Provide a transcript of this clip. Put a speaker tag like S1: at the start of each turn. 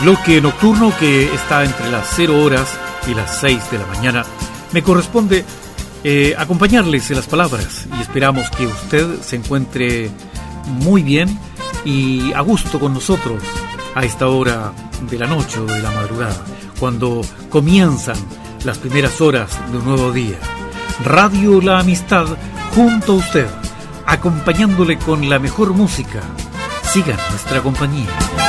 S1: Bloque nocturno que está entre las 0 horas y las 6 de la mañana. Me corresponde acompañarles en las palabras y esperamos que usted se encuentre muy bien y a gusto con nosotros a esta hora de la noche o de la madrugada, cuando comienzan las primeras horas de un nuevo día. Radio La Amistad junto a usted, acompañándole con la mejor música. Sigan nuestra compañía.